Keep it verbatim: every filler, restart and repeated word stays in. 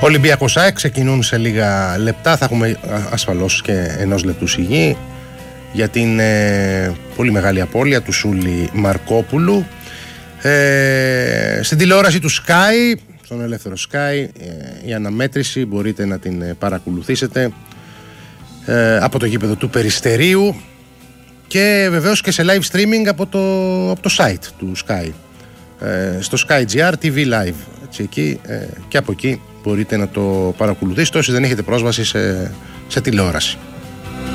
Ολυμπιακός ΑΕΚ ξεκινούν σε λίγα λεπτά. Θα έχουμε ασφαλώς και ενός λεπτού σιγή για την ε, πολύ μεγάλη απώλεια του Σούλη Μαρκόπουλου. Ε, στην τηλεόραση του Sky, στον ελεύθερο Sky, ε, η αναμέτρηση μπορείτε να την ε, παρακολουθήσετε ε, από το γήπεδο του Περιστερίου και βεβαίως και σε live streaming από το, από το site του Sky, ε, στο Sky τζι αρ τι βι Live. Έτσι, εκεί, ε, και από εκεί μπορείτε να το παρακολουθήσετε όσοι δεν έχετε πρόσβαση σε, σε τηλεόραση.